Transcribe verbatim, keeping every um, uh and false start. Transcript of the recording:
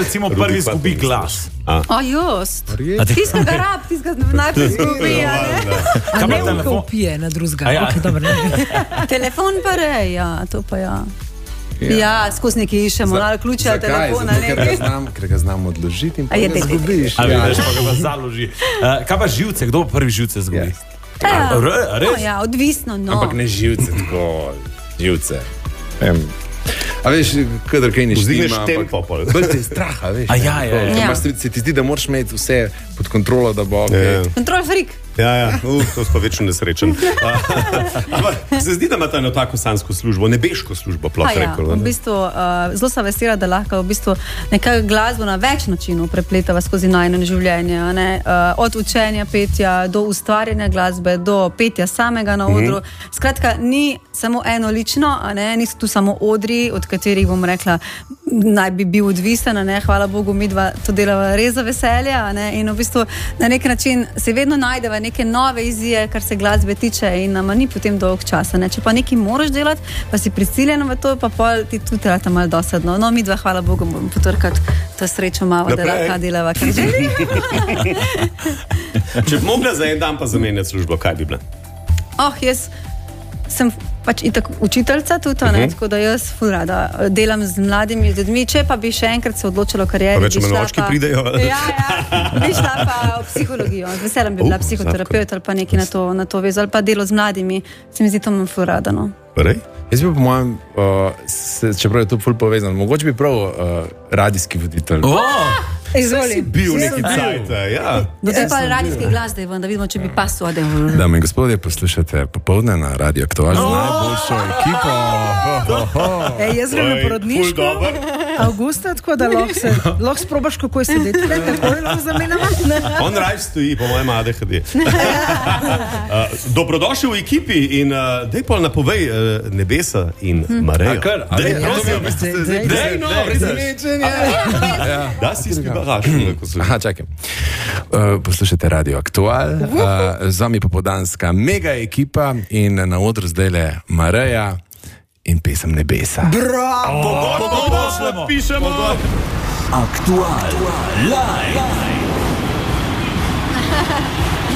recimo prvi izgubi glas? O, just. Tiska ga rab, tiska najprej izgubi, a ne? A ne vnka upije na drugega. Ja. Okay, dobro, telefon pa rej, ja, to pa ja. Ja, ja skozi nekaj išemo, ali ključe ali telefona. Zakaj? Ker ga znam, ker ga znam odložiti in pa ga zgubiš. Ali veš, pa ga pa založi. Uh, kaj pa živce? Kdo prvi živce zgubi? Yes. Ja, A, re, res? no, ja, odvisno, no. Ampak ne živce, tako živce. Em. A veš, kadar kaj ne Vzdigneš štima, tempo, pol. bolj te je strah, a veš. A ja, ja, ja. Ko Ja. imaš, se ti zdi, da moraš imeti vse pod kontrolo, da bo okej. Ja. Kontrol freak. Ja, ja, uh, to si pa večno nesrečen. Ampak se zdi, da imate eno tako sansko službo, nebeško službo, ploh Pa ja, rekel. v bistvu, uh, zelo sem vesela, da lahko v bistvu nekaj glasbo na več načinov prepletava skozi najino življenje. A ne? Uh, od učenja petja do ustvarjanja glasbe, do petja samega na odru. Mm-hmm. Skratka, ni samo eno lično, a ne? Niso tu samo odri, od katerih bom rekla, naj bi bil odvisen, a ne? Hvala Bogu, mi dva to delava res za veselje, a ne? In v bistvu na nek način se vedno najdeva neke nove izije, kar se glasbe tiče in nama ni potem dolg časa. Ne? Če pa nekaj moraš delati, pa si prisiljena v to, pa pol ti tudi trata malo dosadno. No, mi dva, hvala Bogu, bomo potrkati to srečo malo, da lahko delava, kar želi. Če bi mogla za en dan pa zamenjati službo, kaj bi bila? Oh, jaz sem pač itak učiteljica tudi, uh-huh. ne, tako da jaz ful rada delam z mladimi ljudmi, če pa bi še enkrat se odločila o karieri. Pa več menočki pridejo. Ja, ja, bi šla pa v psihologijo, z veseljem bi bila uh, psihoterapeut ali pa nekaj na to, na to vezo, ali pa delo z mladimi, se mi zdi to manj ful rada, no. Rej? Jaz bi po mojem, uh, se, čeprav je to ful povezano, mogoče bi prav uh, radijski voditelj. Oh! Izvoli. Bil neki cajt, ja. No, zdaj pa radijski glas, da, da vidimo, če bi pasu. Dame in gospodje, poslušate popoldne na Radio Aktual z najboljšo ekipo. Ho, ho, ho. E, jaz grem na porodniško avgusta, tako da lahko se, lahko sprobaš, kako je sedeti, ne, tako je lahko zamenjamo. On raj stoji, po mojem A D H D. uh, dobrodošli v ekipi in uh, dej pol napovej uh, Nebesa in Marejo. A kar? Dej, Ja, prosim. dej, dej, Dej, no, Presenečenje. da si izpibaraš. Aha, čakaj. Uh, poslušate Radio Aktual, uh, z vami popoldanska mega ekipa in na odru zdajle Mareja in pesem Nebesa. Pošljemo. Pišemo. Aktual. Live.